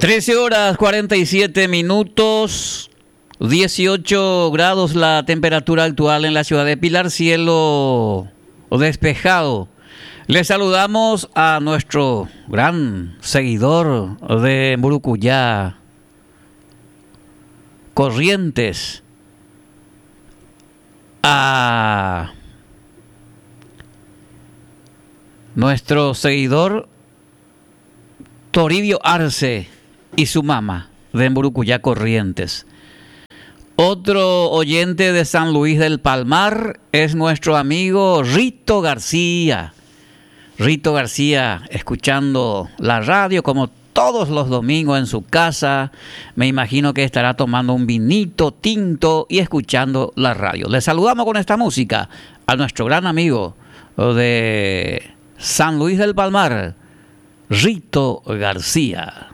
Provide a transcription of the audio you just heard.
13 horas 47 minutos, 18 grados la temperatura actual en la ciudad de Pilar, cielo despejado. Les saludamos a nuestro gran seguidor de Murucuyá, Corrientes, a nuestro seguidor Toribio Arce y su mamá de Murucuyá, Corrientes. Otro oyente de San Luis del Palmar es nuestro amigo Rito García. Rito García, escuchando la radio como todos los domingos en su casa. Me imagino que estará tomando un vinito tinto y escuchando la radio. Le saludamos con esta música a nuestro gran amigo de San Luis del Palmar, Rito García.